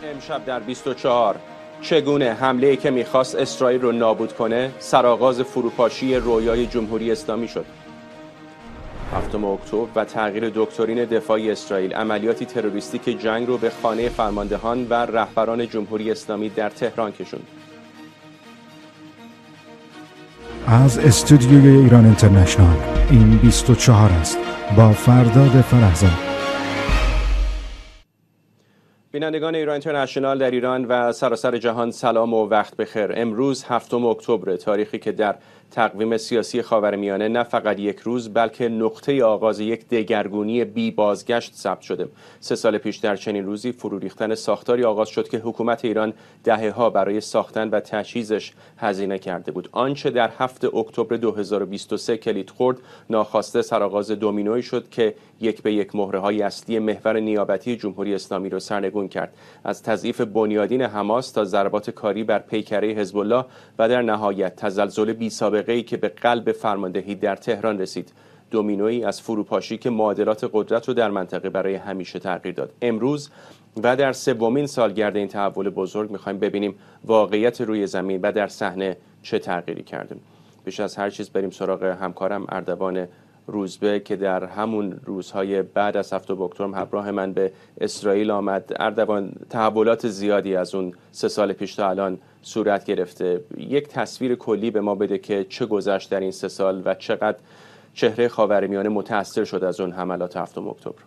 امشب در 24 چگونه حمله‌ای که می‌خواست اسرائیل رو نابود کنه سرآغاز فروپاشی رویای جمهوری اسلامی شد. 7 اکتبر و تغییر دکترین دفاعی اسرائیل، عملیاتی تروریستی که جنگ رو به خانه فرماندهان و رهبران جمهوری اسلامی در تهران کشوند. از استودیوی ایران اینترنشنال این 24 است با فرداد فرهزاد. بینندگان ایران اینترنشنال در ایران و سراسر جهان سلام و وقت بخیر. امروز 7 اکتبر، تاریخی که در تقویم سیاسی خاورمیانه نه فقط یک روز بلکه نقطه آغاز یک دگرگونی بی بازگشت ثبت شده. 3 سال پیش در چنین روزی فرو ریختن ساختاری آغاز شد که حکومت ایران دهه‌ها برای ساختن و تجهیزش هزینه کرده بود. آنچه در 7 اکتبر 2023 کلید خورد، ناخواسته سرآغاز دومینویی شد که یک به یک مهره‌های اصلی محور نیابتی جمهوری اسلامی را سرنگون کرد. از تضعیف بنیادین حماس تا ضربات کاری بر پیکره حزب الله و در نهایت تزلزل بی‌سابقه‌ای که به قلب فرماندهی در تهران رسید. دومینویی از فروپاشی که معادلات قدرت رو در منطقه برای همیشه تغییر داد. امروز و در 3مین سالگرد این تحول بزرگ می‌خوایم ببینیم واقعیت روی زمین و در صحنه چه تغییری کرده. بیش از هر چیز بریم سراغ همکارم اردوان روزبه که در همون روزهای بعد از 7 اکتبر همراه من به اسرائیل آمد. اردوان، تحولات زیادی از اون 3 سال پیش تا الان صورت گرفته. یک تصویر کلی به ما بده که چه گذشت در این 3 سال و چقدر چهره خاورمیانه متأثر شد از اون حملات 7 اکتبر.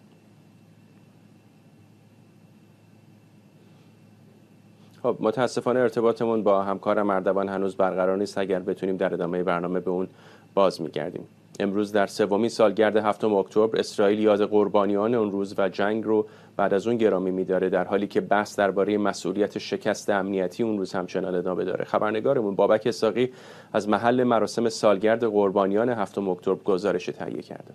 خب متاسفانه ارتباطمون با همکارم اردوان هنوز برقرار نیست. اگر بتونیم در ادامه برنامه به اون باز می‌گردیم. امروز در 3مین سالگرد 7 اکتبر اسرائیل یاد قربانیان اون روز و جنگ رو بعد از اون گرامی می‌داره، در حالی که بحث درباره مسئولیت شکست امنیتی اون روز همچنان ادامه داره. خبرنگارمون بابک اسحاقی از محل مراسم سالگرد قربانیان 7 اکتبر گزارش تهیه کرده.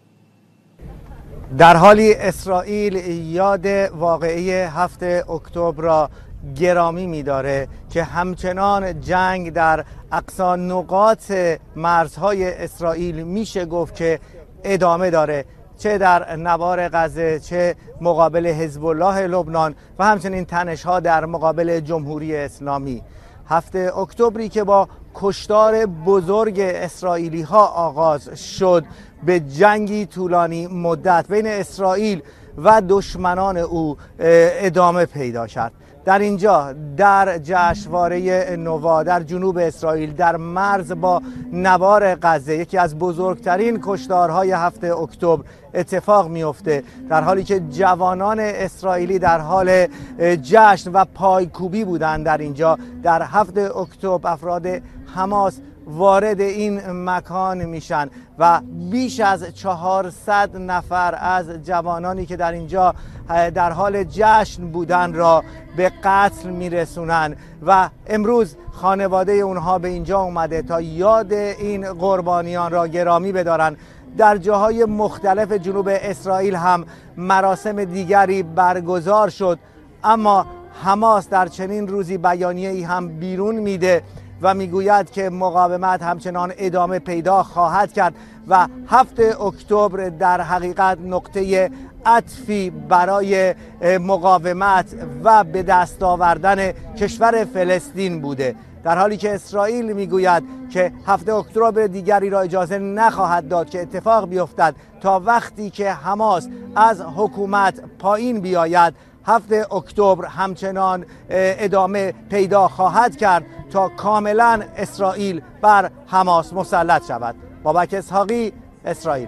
در حالی اسرائیل یاد واقعه 7 اکتبر را گرامی می‌داره که همچنان جنگ در اقصا نقاط مرزهای اسرائیل میشه گفت که ادامه داره، چه در نوار غزه، چه مقابل حزب الله لبنان و همچنین تنش‌ها در مقابل جمهوری اسلامی. 7 اکتبری که با کشتار بزرگ اسرائیلی‌ها آغاز شد، به جنگی طولانی مدت بین اسرائیل و دشمنان او ادامه پیدا کرد. در اینجا در جشنواره نووا در جنوب اسرائیل در مرز با نوار غزه یکی از بزرگترین کشتارهای 7 اکتبر اتفاق میفته، در حالی که جوانان اسرائیلی در حال جشن و پایکوبی بودند. در اینجا در 7 اکتبر افراد حماس وارد این مکان میشن و بیش از 400 نفر از جوانانی که در اینجا در حال جشن بودن را به قتل میرسونن و امروز خانواده اونها به اینجا اومده تا یاد این قربانیان را گرامی بدارن. در جاهای مختلف جنوب اسرائیل هم مراسم دیگری برگزار شد، اما حماس در چنین روزی بیانیه‌ای هم بیرون میده و میگوید که مقاومت همچنان ادامه پیدا خواهد کرد و 7 اکتبر در حقیقت نقطه عطفی برای مقاومت و به دست آوردن کشور فلسطین بوده، در حالی که اسرائیل میگوید که 7 اکتبر دیگری را اجازه نخواهد داد که اتفاق بیفتد تا وقتی که حماس از حکومت پایین بیاید. 7 اکتبر همچنان ادامه پیدا خواهد کرد تا کاملا اسرائیل بر حماس مسلط شود. بابک اسحاقی، اسرائیل.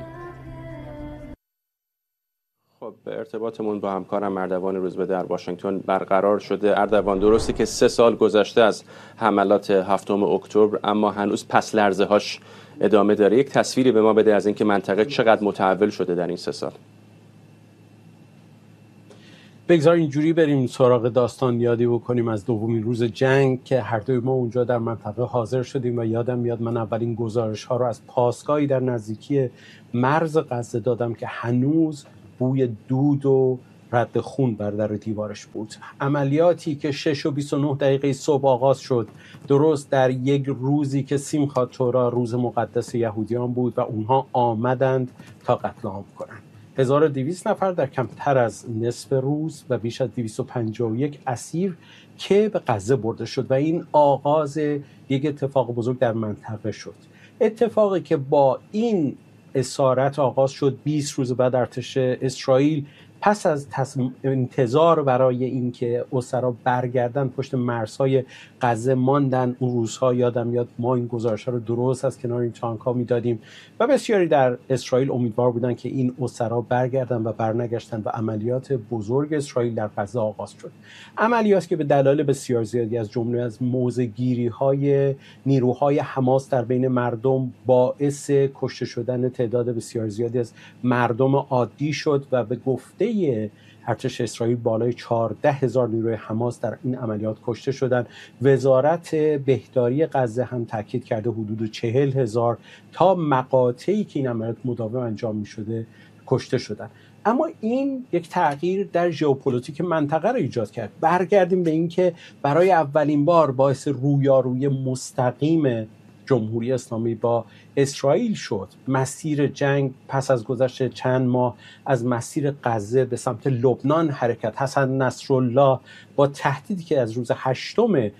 خب ارتباطمون با همکارم اردوان روزبه در واشنگتن برقرار شده. اردوان، درسته که 3 سال گذشته از حملات 7 اکتبر، اما هنوز پس لرزه هاش ادامه داره. یک تصویری به ما بده از اینکه منطقه چقدر متحول شده در این 3 سال. بگذار اینجوری بریم سراغ داستان، یادی بکنیم از دومین روز جنگ که هر دوی ما اونجا در منطقه حاضر شدیم و یادم میاد من اولین گزارش ها رو از پاسگاهی در نزدیکی مرز غزه دادم که هنوز بوی دود و رد خون بر در دیوارش بود. عملیاتی که 6:29 صبح آغاز شد، درست در یک روزی که سیمخات تورا روز مقدس یهودیان بود و اونها آمدند تا قتل عام کنند. 1200 نفر در کمتر از نصف روز و بیش از 251 اسیر که به غزه برده شد و این آغاز یک اتفاق بزرگ در منطقه شد. اتفاقی که با این اسارت آغاز شد 20 روز بعد ارتش اسرائیل پس از انتظار برای اینکه اسرا برگردن پشت مرزهای غزه ماندن. اون روزها یادم میاد ما این گزارش‌ها رو درست از کنار این تانک‌ها میدادیم و بسیاری در اسرائیل امیدوار بودن که این اسرا برگردن و برنگشتن و عملیات بزرگ اسرائیل در غزه آغاز شد. عملیاتی که به دلایل بسیار زیادی از جمله از موضع‌گیری‌های نیروهای حماس در بین مردم باعث کشته شدن تعداد بسیار زیادی از مردم عادی شد و به گفته ارتش اسرائیل بالای 14,000 نیروی حماس در این عملیات کشته شدند. وزارت بهداری غزه هم تاکید کرده حدود 40,000 تا مقاطعی که این عملیات مداوم انجام می‌شده کشته شدند. اما این یک تغییر در ژئوپلیتیک منطقه را ایجاد کرد. برگردیم به اینکه برای اولین بار باعث رویارویی مستقیم جمهوری اسلامی با اسرائیل شد. مسیر جنگ پس از گذشت چند ماه از مسیر غزه به سمت لبنان حرکت حسن نصرالله با تهدیدی که از روز 8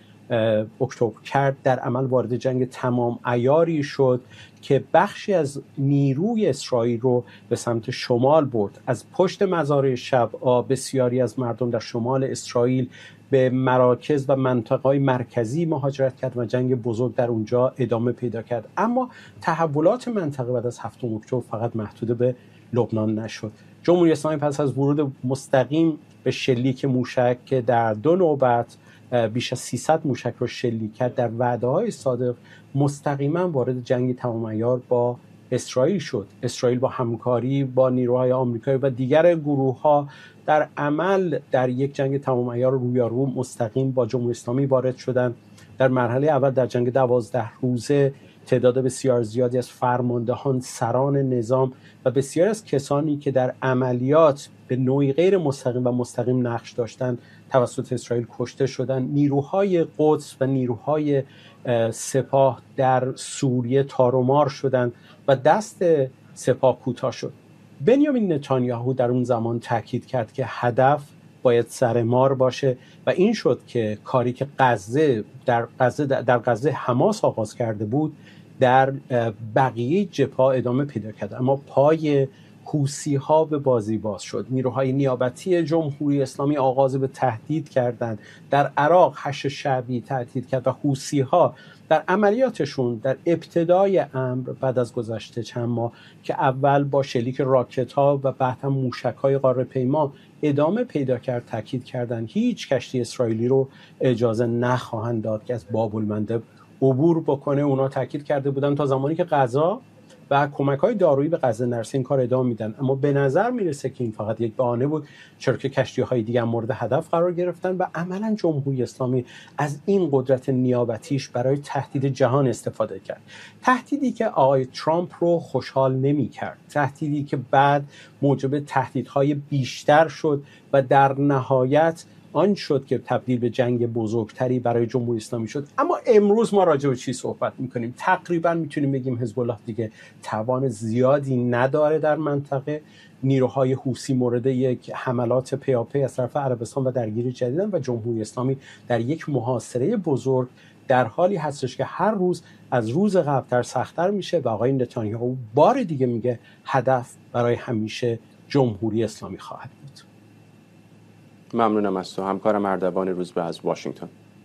اکتبر کرد در عمل وارد جنگ تمام عیاری شد که بخشی از نیروی اسرائیل رو به سمت شمال برد. از پشت مزارع شبعا بسیاری از مردم در شمال اسرائیل به مراکز و مناطق‌های مرکزی مهاجرت کرد و جنگ بزرگ در اونجا ادامه پیدا کرد. اما تحولات منطقه بعد از 7 اکتبر فقط محدود به لبنان نشد. جمهوری اسلامی پس از ورود مستقیم به شلیک موشک که در 2 نوبت بیش از 300 موشک رو شلیک کرد در وعده‌های صادق مستقیما وارد جنگ تمام عیار با اسرائیل شد. اسرائیل با همکاری با نیروهای آمریکایی و دیگر گروه‌ها در عمل در یک جنگ تمام عیار رویارو مستقیم با جمهوری اسلامی وارد شدند. در مرحله اول در جنگ 12 روزه تعداد بسیار زیادی از فرماندهان، سران نظام و بسیاری از کسانی که در عملیات به نوعی غیر مستقیم و مستقیم نقش داشتند توسط اسرائیل کشته شدند. نیروهای قدس و نیروهای سپاه در سوریه تار و مار شدند و دست سپاه کوتاه شد. بنیامین نتانیاهو در اون زمان تاکید کرد که هدف باید سر مار باشه و این شد که کاری که در غزه حماس آغاز کرده بود در بقیه جبهه‌ها ادامه پیدا کرد. اما پای حوثی‌ها به بازی باز شد. نیروهای نیابتی جمهوری اسلامی آغاز به تهدید کردند. در عراق حشد شعبی تهدید کرد و حوثی‌ها در عملیاتشون در ابتدای امر بعد از گذشت چند ماه که اول با شلیک راکت‌ها و بعد هم موشک‌های قاره‌پیما ادامه پیدا کرد تاکید کردند هیچ کشتی اسرائیلی رو اجازه نخواهند داد که از باب المندب عبور بکنه. اونا تاکید کرده بودن تا زمانی که غذا و کمک‌های دارویی به غزه نرسه این کار ادامه میدن. اما به نظر میرسه که این فقط یک بهانه بود، چرا که کشتی‌های دیگه مورد هدف قرار گرفتن و عملاً جمهوری اسلامی از این قدرت نیابتیش برای تهدید جهان استفاده کرد. تهدیدی که آقای ترامپ رو خوشحال نمی‌کرد، تهدیدی که بعد موجب تهدیدهای بیشتر شد و در نهایت آن شد که تبدیل به جنگ بزرگتری برای جمهوری اسلامی شد. اما امروز ما راجع به چی صحبت میکنیم؟ تقریبا میتونیم بگیم حزب الله دیگه توان زیادی نداره در منطقه. نیروهای حوثی مورد یک حملات پیاپی از طرف عربستان و درگیری جدیدن و جمهوری اسلامی در یک محاصره بزرگ در حالی هستش که هر روز از روز قبلتر سخت‌تر میشه و آقای نتانیاهو بار دیگه میگه هدف برای همیشه جمهوری اسلامی خواهد بود. ممنونم از تو همکارم اردوان روزبه از واشنگتن.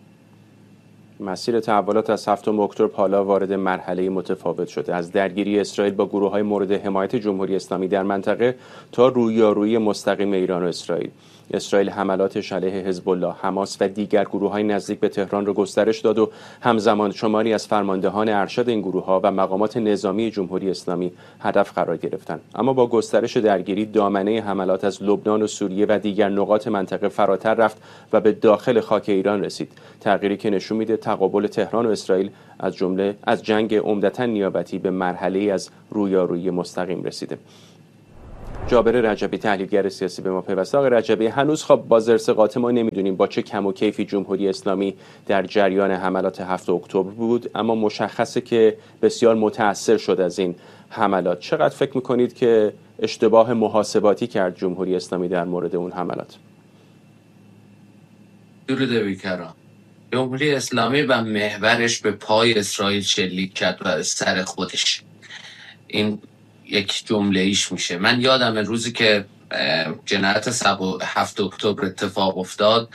مسیر تحولات از 7 اکتبر حالا وارد مرحله متفاوت شده، از درگیری اسرائیل با گروه‌های مورد حمایت جمهوری اسلامی در منطقه تا رویارویی مستقیم ایران و اسرائیل. اسرائیل حملاتش علیه حزب الله، حماس و دیگر گروه‌های نزدیک به تهران را گسترش داد و همزمان شماری از فرماندهان ارشد این گروه‌ها و مقامات نظامی جمهوری اسلامی هدف قرار گرفتند. اما با گسترش درگیری دامنه حملات از لبنان و سوریه و دیگر نقاط منطقه فراتر رفت و به داخل خاک ایران رسید. تغییری که نشون میده تقابل تهران و اسرائیل از جنگ عمدتاً نیابتی به مرحله از رویارویی مستقیم رسیده. جابر رجبی تحلیلگر سیاسی به ما پیوسته. آقای رجبی، هنوز خب با زرس قاطع ما نمیدونیم با چه کم و کیفی جمهوری اسلامی در جریان حملات 7 اکتبر بود، اما مشخصه که بسیار متأثر شد از این حملات. چقدر فکر میکنید که اشتباه محاسباتی کرد جمهوری اسلامی در مورد اون حملات؟ درود بیکران. جمهوری اسلامی و محورش به پای اسرائیل شلیک کرد و سر خودش. این یک جمله ایش میشه. من یادم روزی که جنایت 7 اکتبر اتفاق افتاد،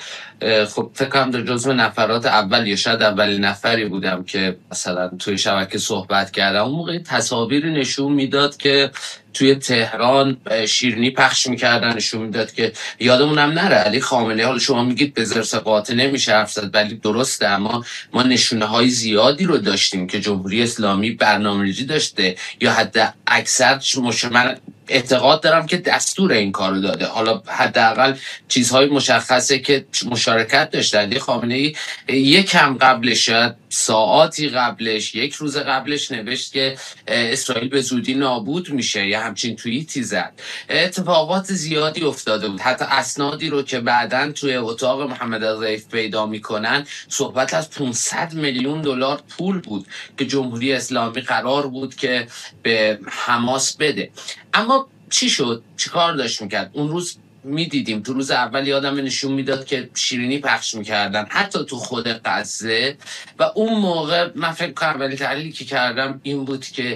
خب فکر کنم در جزو نفرات اول یا شاید اولین نفری بودم که مثلا توی شبکه صحبت کردم. اون موقع تصاویری نشون میداد که توی تهران شیرینی پخش میکردن، نشون میداد که یادمونم نره علی خامنه‌ای، حالا شما میگید به زرس قاطع نمیشه حرف زد، ولی درسته، اما ما نشونه های زیادی رو داشتیم که جمهوری اسلامی برنامه‌ریزی داشته یا حتی اکثر من اعتقاد دارم که دستور این کارو داده. حالا حداقل چیزهای مشخصه که مشارکت داشته. علی خامنه‌ای یکم قبلش، شاید ساعاتی قبلش، یک روز قبلش نوشت که اسرائیل به زودی نابود میشه یا همچین توییتی زد. اتفاقات زیادی افتاده بود. حتی اسنادی رو که بعداً توی اتاق محمد الضیف پیدا میکنن، صحبت از 500 میلیون دلار پول بود که جمهوری اسلامی قرار بود که به حماس بده. اما چی شد؟ چی کار داشت میکرد؟ اون روز میدیدیم، تو روز اول یادم نشون میداد که شیرینی پخش میکردن حتی تو خود غزه، و اون موقع من فکر کنم اولین تحلیلی که کردم این بود که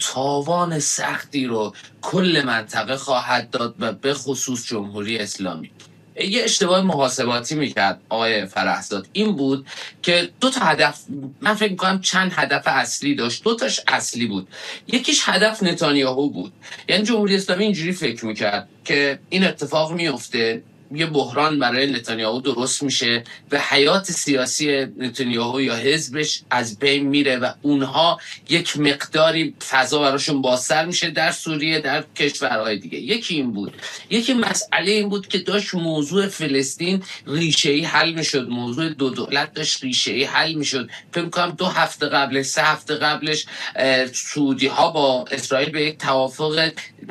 تاوان سختی رو کل منطقه خواهد داد و به خصوص جمهوری اسلامی. یه اشتباه محاسباتی میکرد آقای فرحزاد، این بود که دو تا هدف، من فکر میکنم چند هدف اصلی داشت، دو تاش اصلی بود. یکیش هدف نتانیاهو بود. یعنی جمهوری اسلامی اینجوری فکر میکرد که این اتفاق میفته، یه بحران برای نتانیاهو درست میشه و حیات سیاسی نتانیاهو یا حزبش از بین میره و اونها یک مقداری فضا براشون بازتر میشه در سوریه، در کشورهای دیگه. یکی این بود. یکی مسئله این بود که داشت موضوع فلسطین ریشه‌ای حل میشد، موضوع دو دولت داشت ریشه‌ای حل میشد. فکر کنم 2 هفته قبلش، 3 هفته قبلش سعودی ها با اسرائیل به یک توافق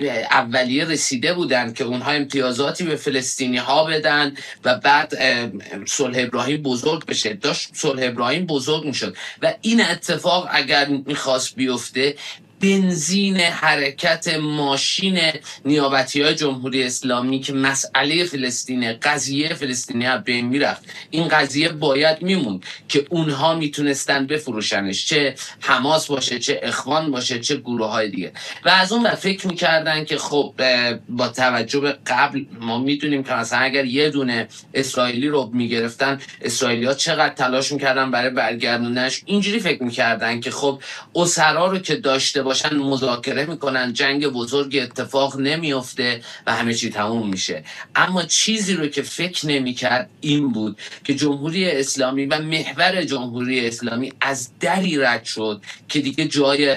اولیه رسیده بودن که اونها امتیازاتی به فلسطینی ها بدن و بعد صلح ابراهیم بزرگ بشه. داشت صلح ابراهیم بزرگ میشد و این اتفاق اگر میخواست بیفته، بنزین حرکت ماشین نیابتی‌های جمهوری اسلامی که مسئله فلسطین، قضیه فلسطینی از بین میرفت. این قضیه باید میموند که اونها میتونستن بفروشنش، چه حماس باشه، چه اخوان باشه، چه گروه‌های دیگه. و از اون فکر میکردن که خب با توجه به قبل ما میدونیم که مثلا اگر یه دونه اسرائیلی رو میگرفتن، اسرائیلی‌ها چقدر تلاش میکردن برای برگردوندنش. اینجوری فکر میکردن که خب اسرا رو که داشته باشن مذاکره میکنن، جنگ بزرگ اتفاق نمیفته و همه چی تموم میشه. اما چیزی رو که فکر نمیکرد این بود که جمهوری اسلامی و محور جمهوری اسلامی از دری رد شد که دیگه جای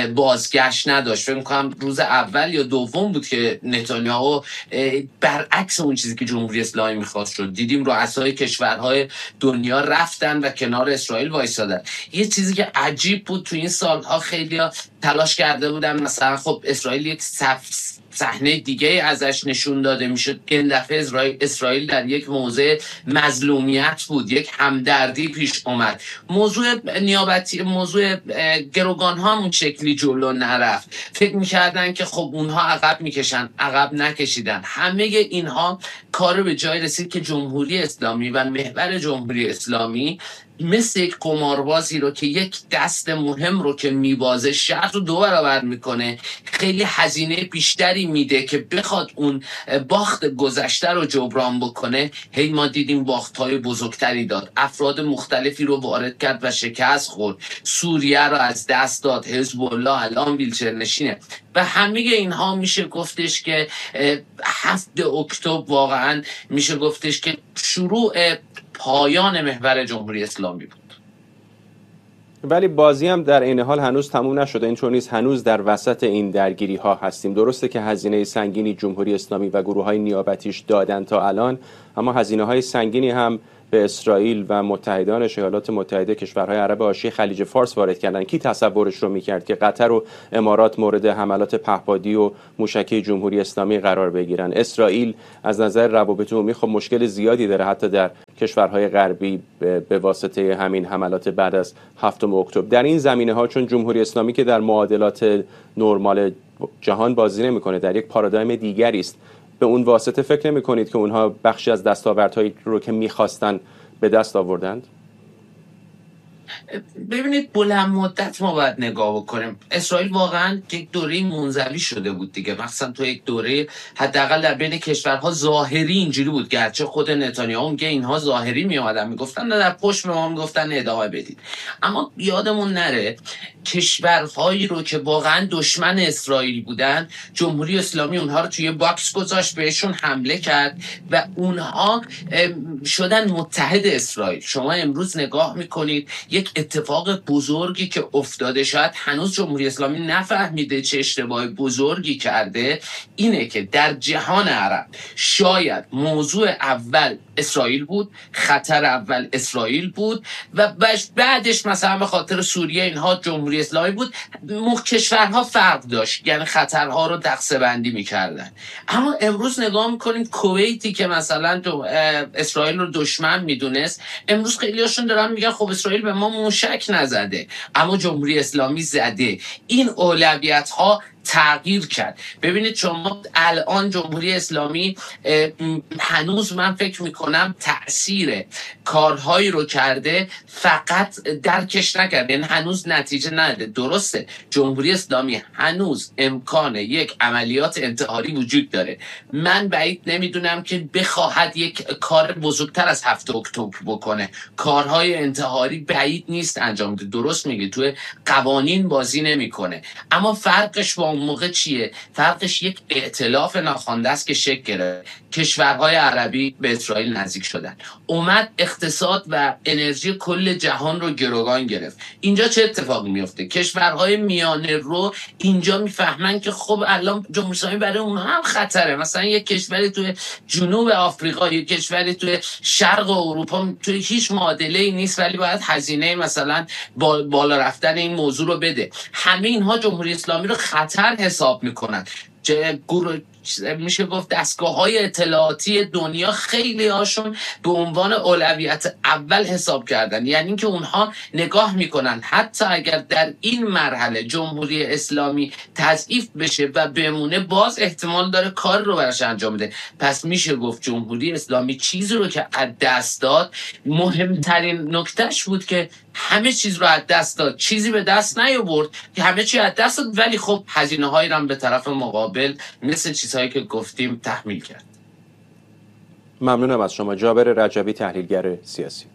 بازگشت نداشت. فکر می‌کنم روز اول یا دوم بود که نتانیاهو برعکس اون چیزی که جمهوری اسلامی میخواست شد. دیدیم رؤسای کشورهای دنیا رفتن و کنار اسرائیل وایسادن. یه چیزی که عجیب بود تو این سالها، خیلی‌ها تلاش کرده بودن مثلا خب اسرائیل یک صحنه دیگه ازش نشون داده میشد که این دفعه اسرائیل در یک موضع مظلومیت بود، یک همدردی پیش اومد. موضوع نیابتی، موضوع گروگان ها اون شکلی جلو نرفت. فکر میکردن که خب اونها عقب میکشن، عقب نکشیدن. همه اینها کار به جای رسید که جمهوری اسلامی و محور جمهوری اسلامی مثل یک قماربازی رو که یک دست مهم رو که میبازه، شرط رو 2 برابر میکنه، خیلی هزینه بیشتری میده که بخواد اون باخت گذشته رو جبران بکنه. هی ما دیدیم باخت‌های بزرگتری داد، افراد مختلفی رو وارد کرد و شکست خورد، سوریه رو از دست داد، حزب الله الان ویلچر نشینه. و همه اینها میشه گفتش که 7 اکتبر واقعا میشه گفتش که شروع پایان محور جمهوری اسلامی بود. ولی بازی هم در این حال هنوز تموم نشده. این چون نیست، هنوز در وسط این درگیری ها هستیم. درسته که هزینه سنگینی جمهوری اسلامی و گروه های نیابتیش دادن تا الان، اما هزینه های سنگینی هم به اسرائیل و متحدانش، ایالات متحده، کشورهای عرب حاشیه خلیج فارس وارد کردن. کی تصورش رو میکرد که قطر و امارات مورد حملات پهپادی و موشکی جمهوری اسلامی قرار بگیرن؟ اسرائیل از نظر روابط عمومی خب مشکل زیادی داره، حتی در کشورهای غربی به واسطه همین حملات بعد از 7 اکتبر. در این زمینه ها چون جمهوری اسلامی که در معادلات نرمال جهان بازی نمیکنه، در یک پارادایم دیگری است. به اون واسطه فکر نمی‌کنید که اونها بخشی از دستاوردهایی رو که می‌خواستن به دست آوردند؟ ببینید بلند مدت ما باید نگاه بکنیم. اسرائیل واقعا یک دوره منزوی شده بود دیگه، مثلا تو یک دوره حداقل در بین کشورها ظاهری اینجوری بود، گرچه خود نتانیاهو میگه اینها ظاهری میومدن میگفتن نه، در پشت به ما میگفتن ادامه بدید. اما یادمون نره کشورهایی رو که واقعا دشمن اسرائیل بودن، جمهوری اسلامی اونها رو توی باکس گذاشت، بهشون حمله کرد و اونها شدن متحد اسرائیل. شما امروز نگاه میکنید یک اتفاق بزرگی که افتاده، شاید هنوز جمهوری اسلامی نفهمیده چه اشتباه بزرگی کرده، اینه که در جهان عرب شاید موضوع اول اسرائیل بود، خطر اول اسرائیل بود و بعدش مثلا به خاطر سوریه اینها جمهوری اسلامی بود. کشورها فرق داشت، یعنی خطرها رو دسته بندی میکردن. اما امروز نگاه میکنیم کویتی که مثلا اسرائیل رو دشمن میدونست، امروز خیلی هاشون دارن میگن خب اسرائیل به ما موشک نزده اما جمهوری اسلامی زده. این اولویت ها تغییر کرد. ببینید شما الان جمهوری اسلامی هنوز من فکر میکنم تأثیر کارهایی رو کرده فقط درکش نکرده، یعنی هنوز نتیجه نداده. درسته جمهوری اسلامی هنوز امکان یک عملیات انتحاری وجود داره، من بعید نمیدونم که بخواهد یک کار بزرگتر از 7 اکتبر بکنه. کارهای انتحاری بعید نیست انجام بده، درست میگه، توی قوانین بازی نمیکنه. اما فرقش با اون موقع چیه؟ فرقش یک ائتلاف ناخوانده است که شکل گرفت. کشورهای عربی به اسرائیل نزدیک شدن، اومد اقتصاد و انرژی کل جهان رو گروگان گرفت. اینجا چه اتفاقی میفته؟ کشورهای میانه رو اینجا میفهمن که خب الان جمهوری اسلامی برای اونها هم خطره. مثلا یک کشوری توی جنوب آفریقا، یک کشوری توی شرق اروپا توی هیچ معادله‌ای نیست، ولی باید هزینه مثلا بالا رفتن این موضوع رو بده. همه اینها جمهوری اسلامی رو خطر حساب میکنن. میشه گفت دستگاه‌های اطلاعاتی دنیا خیلی هاشون به عنوان اولویت اول حساب کردن، یعنی که اونها نگاه میکنن حتی اگر در این مرحله جمهوری اسلامی تضعیف بشه و بمونه، باز احتمال داره کار رو براش انجام بده. پس میشه گفت جمهوری اسلامی چیزی رو که از دست داد، مهمترین نکتهش بود که همه چیز رو از دست داد، چیزی به دست نیاورد که همه چی از دست داد، ولی خب هزینه‌هایی رو هم به طرف مقابل مثل چیزهایی که گفتیم تحمیل کرد. ممنونم از شما جابر رجبی، تحلیلگر سیاسی.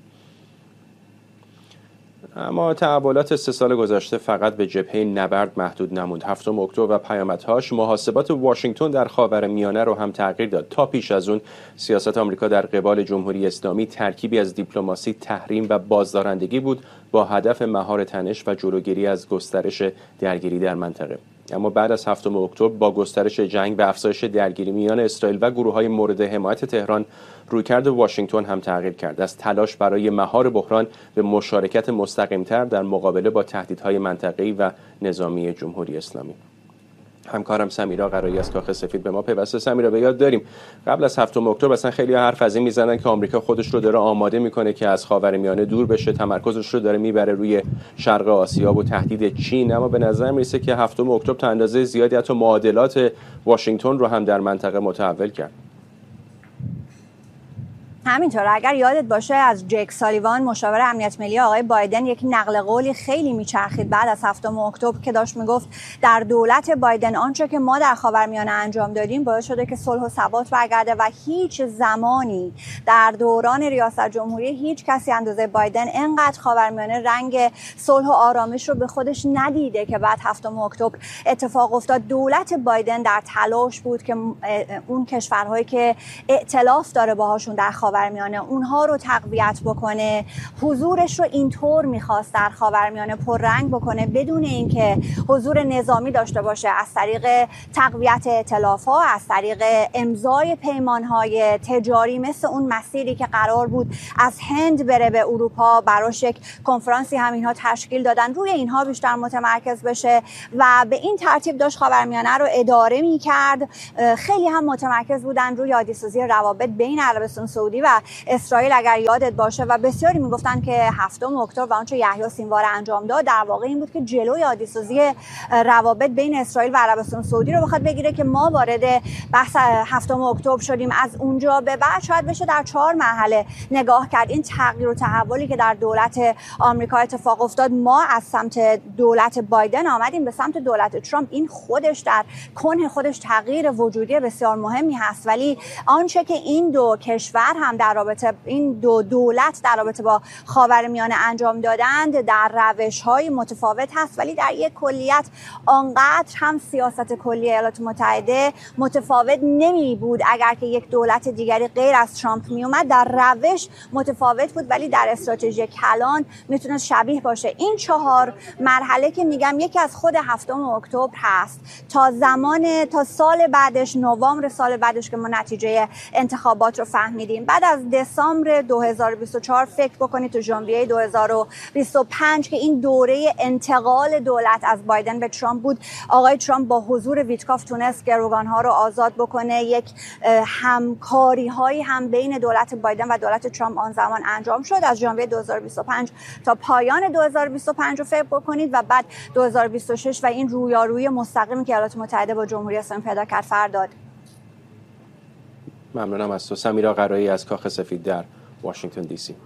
اما تحولات 3 سال گذشته فقط به جبهه نبرد محدود نموند. 7 اکتبر و پیامدهاش محاسبات واشنگتن در خاورمیانه رو هم تغییر داد. تا پیش از اون سیاست آمریکا در قبال جمهوری اسلامی ترکیبی از دیپلماسی، تحریم و بازدارندگی بود با هدف مهار تنش و جلوگیری از گسترش درگیری در منطقه. اما بعد از 7 اکتبر با گسترش جنگ و افزایش درگیری میان اسرائیل و گروه‌های مورد حمایت تهران، رویکرد واشنگتن هم تغییر کرد. از تلاش برای مهار بحران به مشارکت مستقیم‌تر در مقابله با تهدیدهای منطقه‌ای و نظامی جمهوری اسلامی. همکارم سمیرا قرایی از کاخ سفید به ما پیوسته. سمیرا، به یاد داریم قبل از 7 اکتبر مثلا خیلی حرف از این میزنن که آمریکا خودش رو داره آماده میکنه که از خاورمیانه دور بشه، تمرکزش رو داره میبره روی شرق آسیا و تهدید چین. اما به نظر میرسه که 7 اکتبر تا اندازه زیادی حتی معادلات واشنگتن رو هم در منطقه متحول کرد. همینطور اگر یادت باشه از جک سالیوان مشاور امنیت ملی آقای بایدن یک نقل قولی خیلی میچرخید بعد از 7 اکتبر که داشت میگفت در دولت بایدن آنچه که ما در خاورمیانه انجام دادیم باعث شده که صلح و ثبات برگرده و هیچ زمانی در دوران ریاست جمهوری هیچ کسی اندازه بایدن اینقدر خاورمیانه رنگ صلح و آرامش رو به خودش ندیده که بعد 7 اکتبر اتفاق افتاد. دولت بایدن در تلاش بود که اون کشورهایی که ائتلاف داره باهاشون در خاورمیانه اونها رو تقویت بکنه، حضورش رو اینطور میخواست در خاورمیانه پررنگ بکنه بدون اینکه حضور نظامی داشته باشه، از طریق تقویت ائتلاف‌ها، از طریق امضای پیمان‌های تجاری مثل اون مسیری که قرار بود از هند بره به اروپا، براش یک کنفرانسی هم اینها تشکیل دادن، روی اینها بیشتر متمرکز بشه و به این ترتیب داشت خاورمیانه رو اداره میکرد. خیلی هم متمرکز بودن روی عادی‌سازی روابط بین عربستان سعودی شوروی و اسرائیل اگر یادت باشه و بسیاری میگفتن که 7 اکتبر و آنچه یحیی سینوار انجام داد در واقع این بود که جلوی عادی‌سازی روابط بین اسرائیل و عربستان سعودی رو بخواد بگیره که ما وارد بحث 7 اکتبر شدیم. از اونجا به بعد شاید بشه در 4 مرحله نگاه کرد این تغییر و تحولی که در دولت آمریکا اتفاق افتاد. ما از سمت دولت بایدن آمدیم به سمت دولت ترامپ. این خودش در کنه خودش تغییر وجودی بسیار مهمی هست، ولی آنچه که این دو کشور هم در رابطه، این دو دولت در رابطه با خاورمیانه انجام دادند در روش‌های متفاوت هست، ولی در یک کلیت آنقدر هم سیاست کلی ایالات متحده متفاوت نمی بود. اگر که یک دولت دیگری غیر از ترامپ می اومد در روش متفاوت بود، ولی در استراتژی کلان میتونه شبیه باشه. این 4 مرحله که میگم یکی از خود 7 اکتبر هست تا سال بعدش، نوامبر سال بعدش که ما نتیجه انتخابات رو فهمیدیم. بعد از دسامبر 2024 فکر بکنید تو ژانویه 2025 که این دوره انتقال دولت از بایدن به ترامپ بود. آقای ترامپ با حضور ویتکاف تونست گروگان‌ها رو آزاد بکنه. یک همکاری‌هایی هم بین دولت بایدن و دولت ترامپ آن زمان انجام شد. از ژانویه 2025 تا پایان 2025 رو فکر بکنید و بعد 2026 و این رویارویی مستقیمی که ایالات متحده با جمهوری اسلامی پیدا کرد فرداد. ممنونم از تو. سمیرا قرایی از کاخ سفید در واشنگتن دی سی.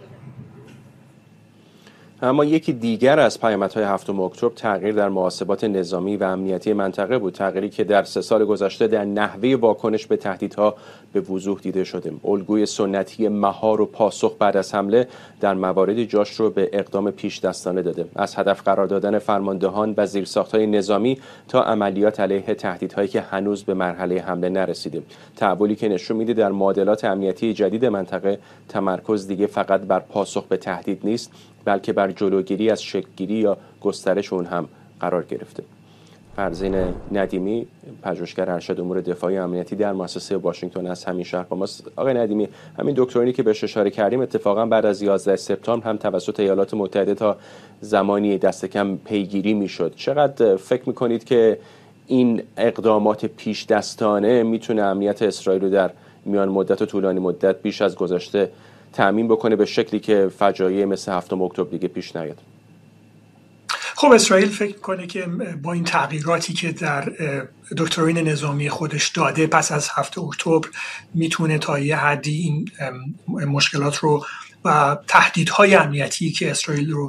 اما یکی دیگر از پیامدهای 7 اکتبر تغییر در محاسبات نظامی و امنیتی منطقه بود، تغییری که در 3 سال گذشته در نحوه واکنش به تهدیدها به وضوح دیده شده. الگوی سنتی مهار و پاسخ بعد از حمله در مواردی جاش رو به اقدام پیش دستانه داده، از هدف قرار دادن فرماندهان و زیرساخت‌های نظامی تا عملیات علیه تهدیدهایی که هنوز به مرحله حمله نرسیده. تحولی که نشون میده در معادلات امنیتی جدید منطقه تمرکز دیگه فقط بر پاسخ به تهدید نیست، بلکه بر جلوگیری از شکل‌گیری یا گسترش اون هم قرار گرفته. فرزین ندیمی، پژوهشگر ارشد امور دفاعی و امنیتی در مؤسسه واشنگتن از همین شهر با ماست. آقای ندیمی، همین دکترینی که بهش اشاره کردیم اتفاقا بعد از 11 سپتامبر هم توسط ایالات متحده تا زمانی دست کم پیگیری میشد. چقدر فکر میکنید که این اقدامات پیش دستانه میتونه امنیت اسرائیل رو در میان مدت و طولانی مدت بیش از گذشته تأمین بکنه به شکلی که فجایع مثل 7 اکتبر دیگه پیش نیاد؟ خب اسرائیل فکر کنه که با این تغییراتی که در دکترین نظامی خودش داده پس از 7 اکتبر میتونه تا یه حدی این مشکلات رو و تهدیدهای امنیتی که اسرائیل رو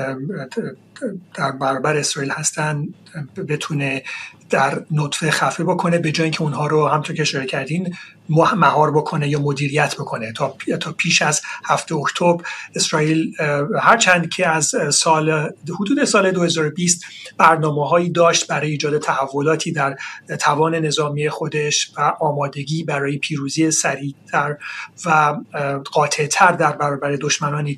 در برابر اسرائیل هستن بتونه در نطفه خفه بکنه، به جای اینکه اونها رو همونطور که اشاره کردین مهار بکنه یا مدیریت بکنه. تا پیش از 7 اکتبر اسرائیل هرچند که از حدود سال 2020 برنامه‌هایی داشت برای ایجاد تحولاتی در توان نظامی خودش و آمادگی برای پیروزی سریعتر و قاطع‌تر در برابر دشمنانی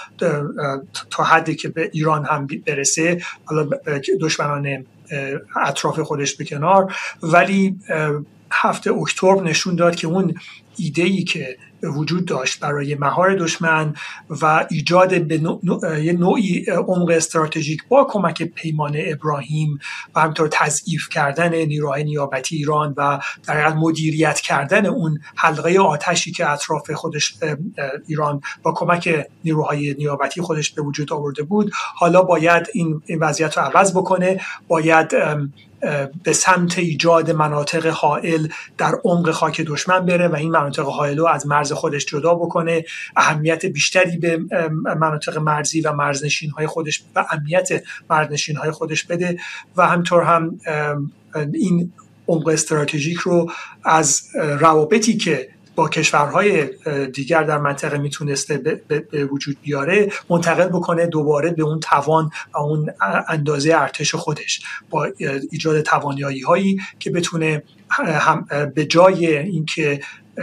تا حدی که به ایران هم برسه، حالا دشمنان اطراف خودش به کنار، ولی 7 اکتبر نشون داد که اون ایده‌ای که وجود داشت برای مهار دشمن و ایجاد به یه نوعی عمق استراتژیک با کمک پیمان ابراهیم و همینطور تضعیف کردن نیروهای نیابتی ایران و در حقیقت مدیریت کردن اون حلقه آتشی که اطراف خودش ایران با کمک نیروهای نیابتی خودش به وجود آورده بود، حالا باید این وضعیت رو عوض بکنه. باید به سمت ایجاد مناطق حائل در عمق خاک دشمن بره و این مناطق حائل رو از مرز خودش جدا بکنه، اهمیت بیشتری به مناطق مرزی و مرزنشین‌های خودش و امنیت مرزنشین‌های خودش بده و همینطور هم این عمق استراتژیک رو از روابطی که با کشورهای دیگر در منطقه میتونسته به وجود بیاره منتقل بکنه دوباره به اون توان و اون اندازه ارتش خودش، با ایجاد توانایی‌هایی که بتونه به جای اینکه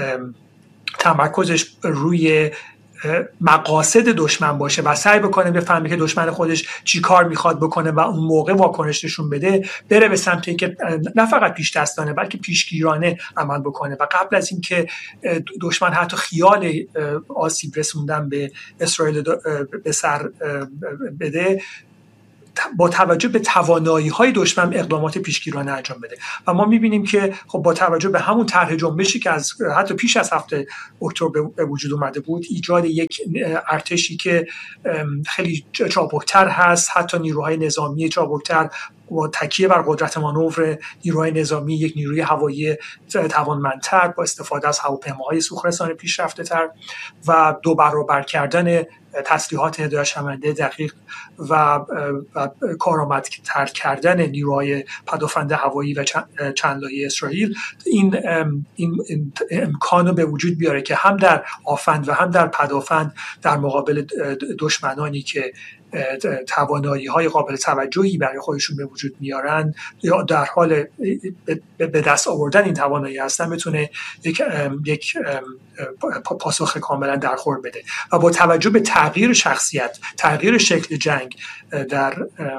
تمرکزش روی مقاصد دشمن باشه و سعی بکنه بفهمه که دشمن خودش چی کار میخواد بکنه و اون موقع واکنش نشون بده، بره به سمت اینکه نه فقط پیش دستانه بلکه پیشگیرانه عمل بکنه و قبل از اینکه دشمن حتی خیال آسیب رسوندن به اسرائیل به سر بده با توجه به توانایی‌های دشمن اقدامات پیشگیرانه انجام بده. و ما می‌بینیم که خب با توجه به همون طرح جنبشی که از حتی پیش از 7 اکتبر به وجود اومده بود، ایجاد یک ارتشی که خیلی چابکتر هست، حتی نیروهای نظامی چابکتر با تکیه بر قدرت مانور نیروهای نظامی، یک نیروی هوایی توانمندتر با استفاده از هواپیماهای سوخرسان پیشرفته‌تر و 2 برابر کردن تسلیحات هدایت شونده دقیق و کارآمدتر کردن نیروهای پدافند هوایی و چند لایه اسرائیل این امکان رو به وجود بیاره که هم در آفند و هم در پدافند در مقابل دشمنانی که توانایی‌های قابل توجهی برای خودشون به وجود میارن یا در حال به دست آوردن این توانایی هستن، بتونه یک پاسخ کاملا درخور بده. و با توجه به تغییر شخصیت، تغییر شکل جنگ در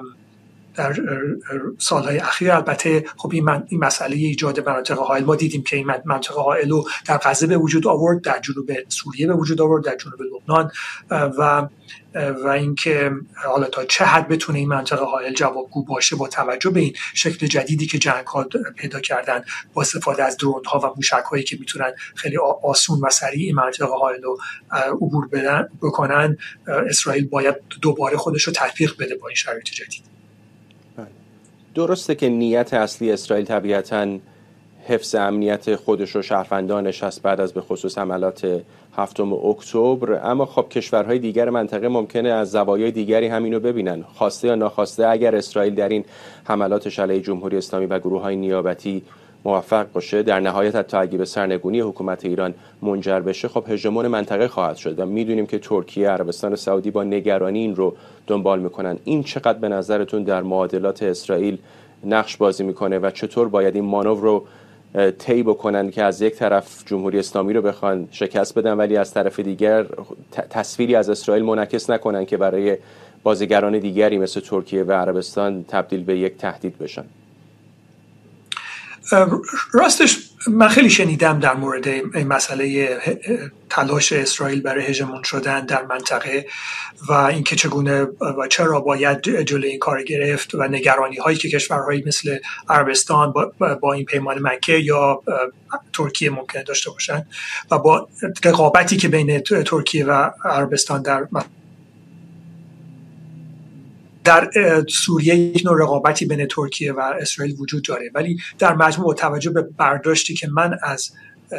سالهای اخیر، البته خب این مسئله ایجاد مناطق حائل، ما دیدیم که این مناطق حائل رو در غزه به وجود آورد، در جنوب سوریه به وجود آورد، در جنوب لبنان و اینکه حالا تا چه حد بتونه این منطقه حائل جوابگو باشه با توجه به این شکل جدیدی که جنگ‌ها پیدا کردن با استفاده از درون‌ها و موشک‌هایی که میتونن خیلی آسون و سریع این منطقه حائل رو عبور بکنن. اسرائیل باید دوباره خودش رو تطبیق بده با این شرایط جدید. درسته که نیت اصلی اسرائیل طبیعتاً حفظ امنیت خودش و شهروندانش هست بعد از به خصوص حملات 7 اکتبر، اما خب کشورهای دیگر منطقه ممکنه از زوایای دیگری همینو ببینن. خواسته یا ناخواسته اگر اسرائیل در این حملاتش علیه جمهوری اسلامی و گروه‌های نیابتی موفق باشه، در نهایت حتی اگه به سرنگونی حکومت ایران منجر بشه، خب هژمون منطقه خواهد شد و میدونیم که ترکیه، عربستان سعودی با نگرانی این رو دنبال میکنن. این چقدر به نظرتون در معادلات اسرائیل نقش بازی میکنه و چطور باید این مانور رو طی بکنن که از یک طرف جمهوری اسلامی رو بخوان شکست بدن ولی از طرف دیگر تصویری از اسرائیل منعکس نکنن که برای بازیگران دیگری مثل ترکیه و عربستان تبدیل به یک تهدید بشن؟ راستش من خیلی شنیدم در مورد این مسئله تلاش اسرائیل برای هژمون شدن در منطقه و اینکه چگونه و چرا باید جلوی این کار گرفت و نگرانی هایی که کشورهایی مثل عربستان با این پیمان مکه یا ترکیه ممکن داشته باشند و با رقابتی که بین ترکیه و عربستان در سوریه یک نوع رقابتی بین ترکیه و اسرائیل وجود داره، ولی در مجموع با توجه به برداشتی که من از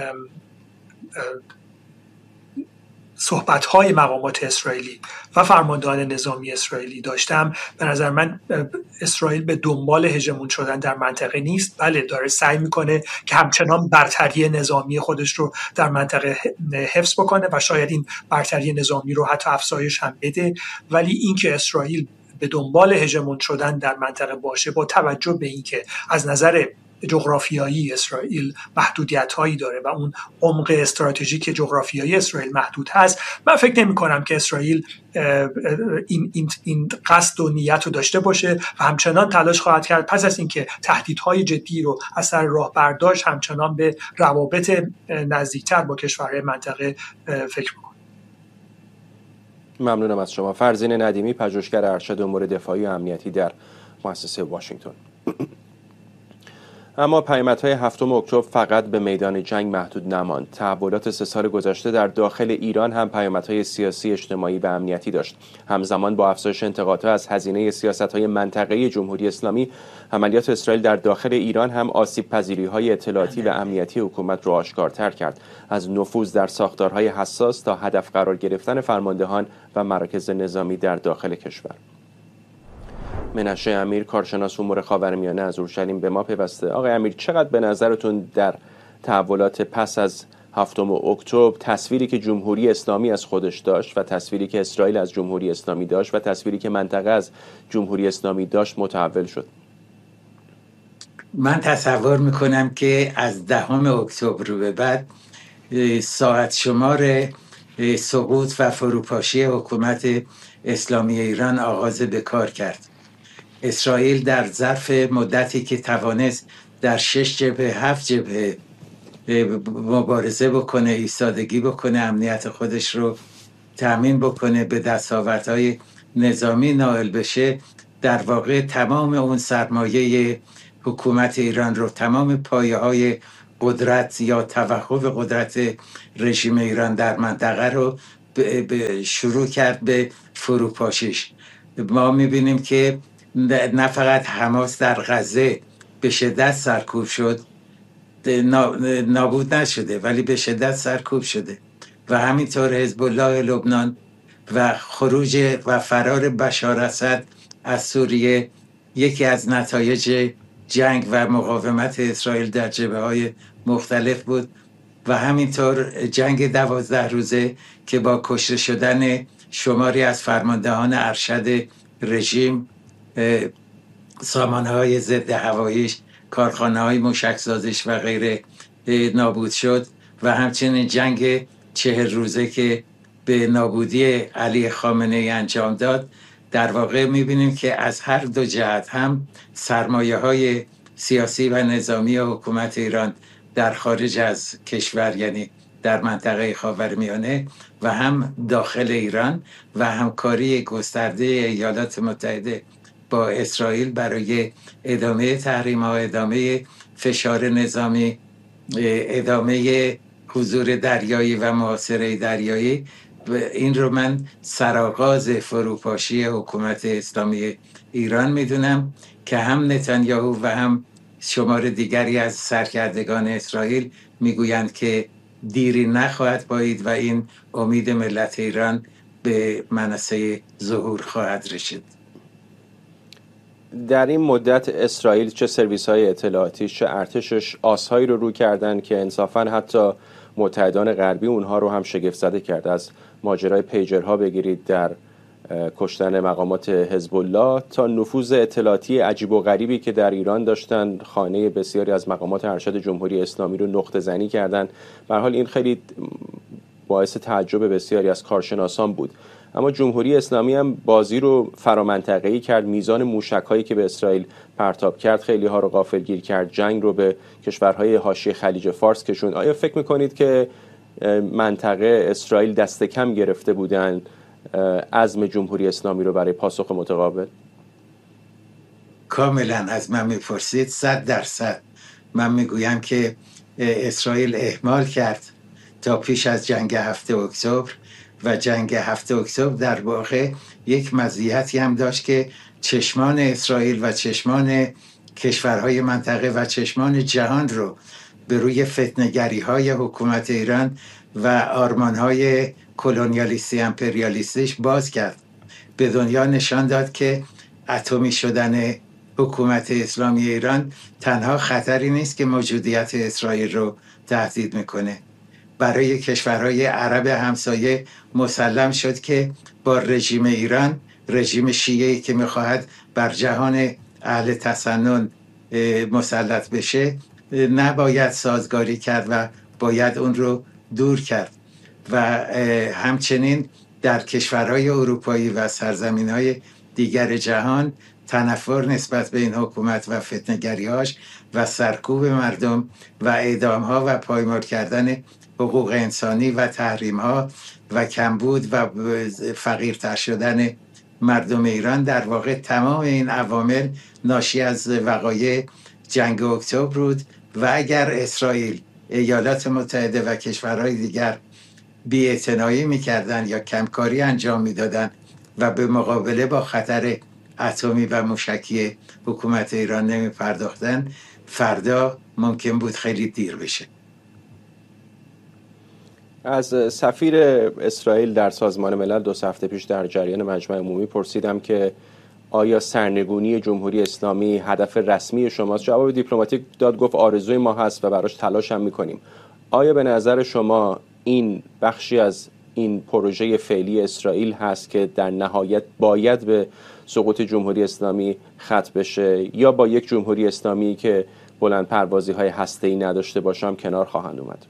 صحبت‌های مقامات اسرائیلی و فرماندهان نظامی اسرائیلی داشتم، به نظر من اسرائیل به دنبال هژمون شدن در منطقه نیست. بله، داره سعی میکنه که همچنان برتری نظامی خودش رو در منطقه حفظ بکنه و شاید این برتری نظامی رو حتی افزایش هم بده، ولی اینکه اسرائیل به دنبال هژمون شدن در منطقه باشه با توجه به اینکه از نظر جغرافیایی اسرائیل محدودیت‌هایی داره و اون عمق استراتژیک جغرافیایی اسرائیل محدود هست، من فکر نمی‌کنم که اسرائیل این قصد و نیت رو داشته باشه و همچنان تلاش خواهد کرد پس از اینکه تهدیدهای جدی رو از سر راه برداشت همچنان به روابط نزدیکتر با کشورهای منطقه فکر بکنه. ممنونم از شما. فرزین ندیمی، پژوهشگر ارشد امور دفاعی و امنیتی در مؤسسه واشنگتن. اما پیامدهای 7 اکتبر فقط به میدان جنگ محدود نماند. تحولات 3 سال گذشته در داخل ایران هم پیامدهای سیاسی، اجتماعی و امنیتی داشت. همزمان با افزایش انتقادها از هزینه سیاست‌های منطقه‌ای جمهوری اسلامی، عملیات اسرائیل در داخل ایران هم آسیب‌پذیری‌های اطلاعاتی و امنیتی حکومت را آشکارتر کرد، از نفوذ در ساختارهای حساس تا هدف قرار گرفتن فرماندهان و مراکز نظامی در داخل کشور. منشه امیر، کارشناس امور خاورمیانه، از اورشلیم به ما پیوسته. آقای امیر، چقدر به نظرتون در تحولات پس از 7 اکتبر تصویری که جمهوری اسلامی از خودش داشت و تصویری که اسرائیل از جمهوری اسلامی داشت و تصویری که منطقه از جمهوری اسلامی داشت متحول شد؟ من تصور میکنم که از 10 اکتبر به بعد ساعت شمار سقوط و فروپاشی حکومت اسلامی ایران آغاز به کار کرد. اسرائیل در ظرف مدتی که توانست در 6 جبهه 7 جبهه مبارزه بکنه، ایستادگی بکنه، امنیت خودش رو تأمین بکنه، به دستاوردهای نظامی نائل بشه، در واقع تمام اون سرمایه حکومت ایران رو، تمام پایه های قدرت یا توقف قدرت رژیم ایران در منطقه رو شروع کرد به فروپاشیش. ما میبینیم که نه فقط حماس در غزه به شدت سرکوب شد، نابود نشده ولی به شدت سرکوب شده، و همینطور حزب الله لبنان و خروج و فرار بشار اسد از سوریه یکی از نتایج جنگ و مقاومت اسرائیل در جبهه‌های مختلف بود، و همینطور جنگ 12 روزه که با کشته شدن شماری از فرماندهان ارشد رژیم، سامانه‌های ضد هواییش، کارخانه‌های موشک‌سازیش و غیره نابود شد، و همچنین جنگ 40 روزه که به نابودی علی خامنه‌ای انجام داد. در واقع می‌بینیم که از هر دو جهت، هم سرمایه‌های سیاسی و نظامی حکومت ایران در خارج از کشور، یعنی در منطقه خاورمیانه، و هم داخل ایران و همکاری گسترده ایالات متحده با اسرائیل برای ادامه تحریم‌ها، ادامه فشار نظامی، ادامه حضور دریایی و محاصره دریایی. این رو من سرآغاز فروپاشی حکومت اسلامی ایران میدونم که هم نتانیاهو و هم شمار دیگری از سرکردگان اسرائیل میگویند که دیری نخواهد باید و این امید ملت ایران به منصه ظهور خواهد رسید. در این مدت اسرائیل چه سرویس‌های اطلاعاتی چه ارتشش آس‌هایی رو کردن که انصافاً حتی متحدان غربی اونها رو هم شگفت زده کرد. از ماجرای پیجرها بگیرید در کشتن مقامات حزب الله تا نفوذ اطلاعاتی عجیب و غریبی که در ایران داشتن، خانه بسیاری از مقامات ارشد جمهوری اسلامی رو نقطه زنی کردن. به هر حال این خیلی باعث تعجب بسیاری از کارشناسان بود. اما جمهوری اسلامی هم بازی رو فرامنطقه‌ای کرد، میزان موشک‌هایی که به اسرائیل پرتاب کرد خیلی ها رو غافلگیر کرد، جنگ رو به کشورهای حاشیه خلیج فارس کشوند. آیا فکر می‌کنید که منطقه اسرائیل دست کم گرفته بودن عزم جمهوری اسلامی رو برای پاسخ متقابل؟ کاملا از من میپرسید 100%. من میگویم که اسرائیل اهمال کرد تا پیش از جنگ 7 اکتبر، و جنگ 7 اکتبر در واقع یک مزیتی هم داشت که چشمان اسرائیل و چشمان کشورهای منطقه و چشمان جهان رو به روی فتنه‌گری‌های حکومت ایران و آرمان‌های کلونیالیستی امپریالیستیش باز کرد. به دنیا نشان داد که اتمی شدن حکومت اسلامی ایران تنها خطری نیست که موجودیت اسرائیل رو تهدید میکنه. برای کشورهای عرب همسایه مسلم شد که با رژیم ایران، رژیم شیعه‌ای که میخواهد بر جهان اهل تسنن مسلط بشه، نباید سازگاری کرد و باید اون رو دور کرد. و همچنین در کشورهای اروپایی و سرزمین‌های دیگر جهان تنفر نسبت به این حکومت و فتنه‌گری‌هاش و سرکوب مردم و اعدام‌ها و پایمال کردن حقوق انسانی و تحریم‌ها و کمبود و فقیرتر شدن مردم ایران، در واقع تمام این عوامل ناشی از وقایع جنگ اکتبر بود. و اگر اسرائیل، ایالات متحده و کشورهای دیگر بی‌اعتنایی می‌کردند یا کمکاری انجام می‌دادند و به مقابله با خطر اتمی و موشکی حکومت ایران نمی‌پرداختند، فردا ممکن بود خیلی دیر بشه. از سفیر اسرائیل در سازمان ملل 2 هفته پیش در جریان مجمع عمومی پرسیدم که آیا سرنگونی جمهوری اسلامی هدف رسمی شماست؟ جواب دیپلماتیک داد، گفت آرزوی ما هست و براش تلاش هم می‌کنیم. آیا به نظر شما این بخشی از این پروژه فعلی اسرائیل هست که در نهایت باید به سقوط جمهوری اسلامی ختم بشه، یا با یک جمهوری اسلامی که بلند پروازی های هسته‌ای نداشته باشه هم کنار خواهند اومد؟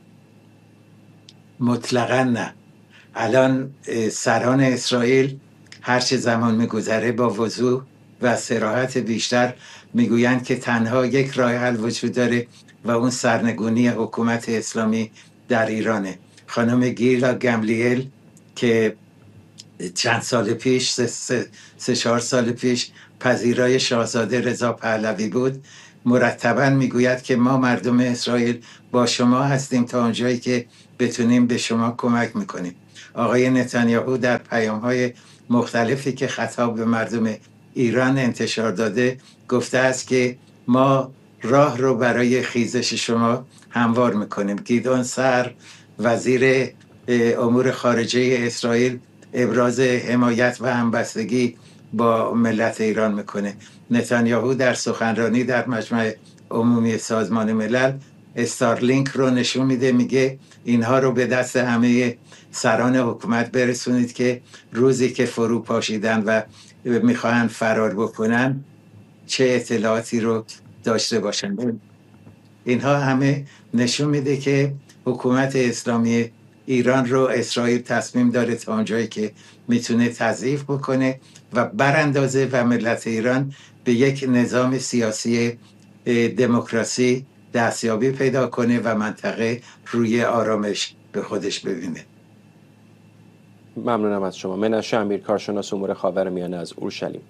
مطلقاً نه. الان سران اسرائیل هرچه زمان میگذره با وضوح و صراحت بیشتر میگویند که تنها یک راه حل وجود داره و اون سرنگونی حکومت اسلامی در ایرانه. خانم گیلا گملیل که چند سال پیش، سه چهار سال پیش پذیرای شاهزاده رضا پهلوی بود، مرتبا میگوید که ما مردم اسرائیل با شما هستیم تا اونجایی که بتونیم به شما کمک میکنیم. آقای نتانیاهو در پیام‌های مختلفی که خطاب به مردم ایران انتشار داده گفته است که ما راه رو برای خیزش شما هموار میکنیم. گیدون سعر وزیر امور خارجه اسرائیل ابراز حمایت و همبستگی با ملت ایران میکنه. نتانیاهو در سخنرانی در مجمع عمومی سازمان ملل استارلینک رو نشون میده، میگه اینها رو به دست همه سران حکومت برسونید که روزی که فرو پاشیدن و میخواهن فرار بکنن چه اطلاعاتی رو داشته باشن. اینها همه نشون میده که حکومت اسلامی ایران رو اسرائیل تصمیم داره تا اونجایی که میتونه تضعیف بکنه و براندازه و ملت ایران به یک نظام سیاسی دموکراسی دستیابی پیدا کنه و منطقه روی آرامش به خودش ببینه. ممنونم از شما. منشه امیر، کارشناس امور خاورمیانه از اورشلیم.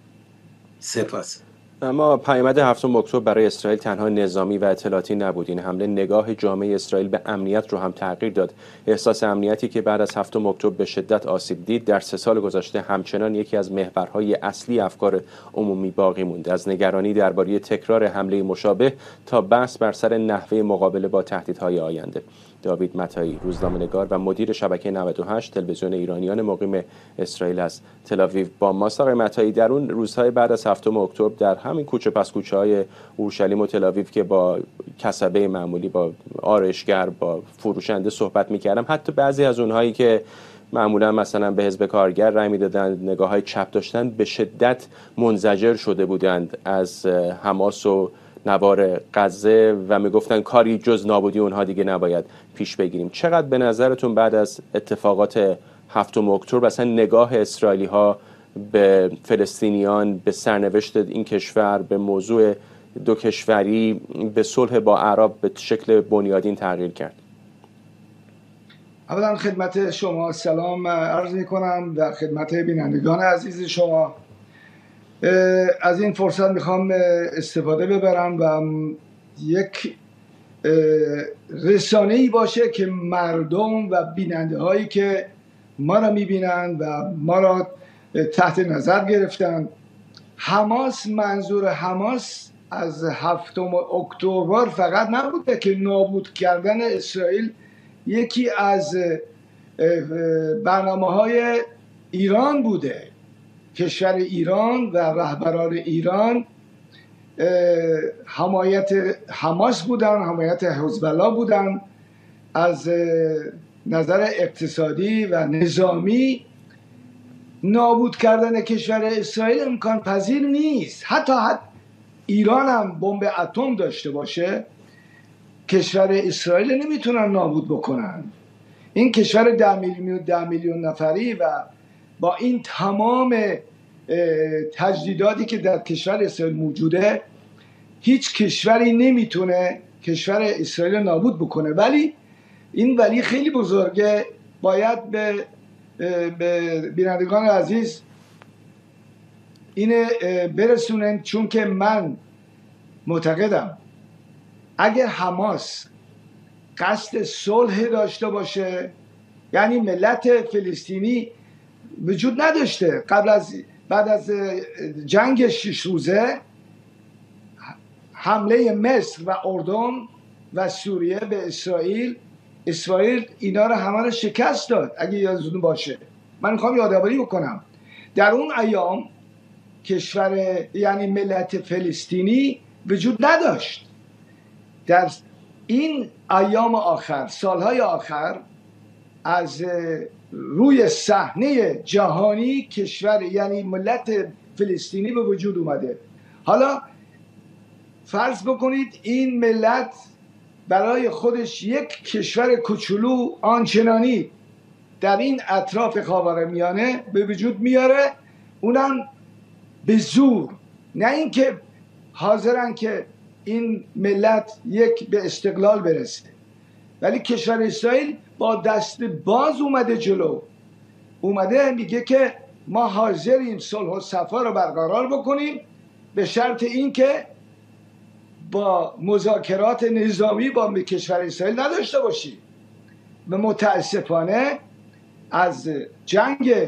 سپاس. اما پیامد 7 اکتبر برای اسرائیل تنها نظامی و اطلاعاتی نبود. این حمله نگاه جامعه اسرائیل به امنیت رو هم تغییر داد. احساس امنیتی که بعد از 7 اکتبر به شدت آسیب دید در 3 سال گذشته همچنان یکی از محورهای اصلی افکار عمومی باقی مونده، از نگرانی درباره تکرار حمله مشابه تا بحث بر سر نحوه مقابله با تهدیدهای آینده. داوید متایی، روزنامه‌نگار و مدیر شبکه 98 تلویزیون ایرانیان مقیم اسرائیل از تل‌آویو با ماست. آقای متایی، در اون روزهای بعد از 7 اکتبر در همین کوچه پس کوچه‌های اورشلیم و تل‌آویو که با کسبه معمولی، با آرایشگر، با فروشنده صحبت می‌کردم، حتی بعضی از اونهایی که معمولا مثلا به حزب کارگر رای میدادن، نگاه‌های چپ داشتن، به شدت منزجر شده بودند از حماس و نوار غزه و میگفتن کاری جز نابودی اونها دیگه نباید پیش بگیریم. چقدر به نظرتون بعد از اتفاقات 7 اکتبر مثلا نگاه اسرائیلی ها به فلسطینیان، به سرنوشت این کشور، به موضوع دو کشوری، به صلح با عرب به شکل بنیادین تغییر کرد؟ اولا خدمت شما سلام عرض میکنم، در خدمت بینندگان عزیز شما. از این فرصت میخوام استفاده ببرم و یک رسانه‌ای باشه که مردم و بیننده هایی که ما را میبینن و ما را تحت نظر گرفتن، حماس، منظور حماس از 7 اکتبر فقط نبوده که نابود کردن اسرائیل یکی از برنامه‌های ایران بوده. کشور ایران و رهبران ایران حمایت حماس بودن، حمایت حزب الله بودن. از نظر اقتصادی و نظامی نابود کردن کشور اسرائیل امکان پذیر نیست. حتی ایران هم بمب اتم داشته باشه، کشور اسرائیل نمیتونن نابود بکنن. این کشور 10 میلیون نفری و با این تمام تجدیداتی که در کشور اسرائیل موجوده، هیچ کشوری نمیتونه کشور اسرائیل نابود بکنه. ولی این ولی خیلی بزرگه. باید به بینندگان عزیز اینه برسونن، چون که من معتقدم اگر حماس قصد صلح داشته باشه، یعنی ملت فلسطینی وجود نداشته بعد از جنگ 6 روزه، حمله مصر و اردن و سوریه به اسرائیل اینا رو همه رو شکست داد. اگه یادتون باشه، من میخوام یادآوری بکنم در اون ایام کشور، یعنی ملت فلسطینی وجود نداشت. در این ایام آخر، سالهای آخر، از روی صحنه جهانی کشور، یعنی ملت فلسطینی به وجود اومده. حالا فرض بکنید این ملت برای خودش یک کشور کوچولو آنچنانی در این اطراف خاورمیانه به وجود میاره، اونم به زور. نه اینکه حاضرن که این ملت یک به استقلال برسه، ولی کشور اسرائیل با دست باز اومده جلو. اومده میگه که ما حاضریم صلح و صفا رو برقرار بکنیم به شرط اینکه با مذاکرات نظامی با کشور اسرائیل نداشته باشیم. و متاسفانه از جنگ